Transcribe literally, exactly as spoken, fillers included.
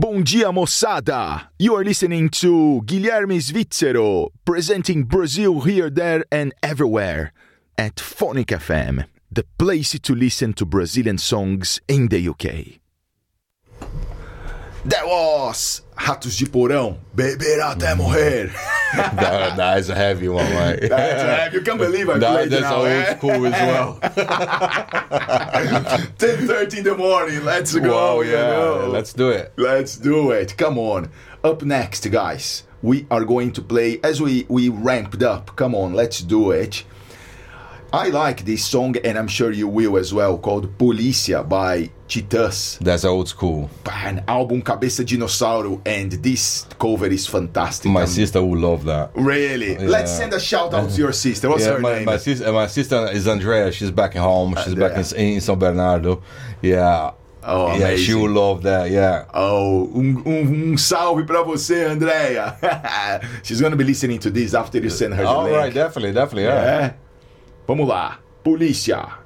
Bom dia, moçada! You are listening to Guilherme Svizzero, presenting Brazil here, there, and everywhere at Phonic F M, the place to listen to Brazilian songs in the U K. That was Ratos de Porão, Beber Até Morrer. that, that is a heavy one, right? That's heavy. You can't believe I that, played That's now, old eh? school as well. ten thirty in the morning, let's go. Wow, you yeah, know. let's do it. Let's do it. Come on. Up next, guys, we are going to play as we, we ramped up. Come on, let's do it. I like this song, and I'm sure you will as well, called Polícia by Titãs. That's old school. An album Cabeça Dinossauro, and this cover is fantastic. My I'm, sister will love that. Really? Yeah. Let's send a shout out to your sister. What's yeah, her my, name? My sister, my sister is Andrea. She's back at home. She's Andrea. back in, in São Bernardo. Yeah. Oh, yeah, amazing. she will love that, yeah. Oh, um, um, um salve pra você, Andrea. She's gonna be listening to this after you send her the All link. right, definitely, definitely, yeah. É. Vamos lá. Polícia.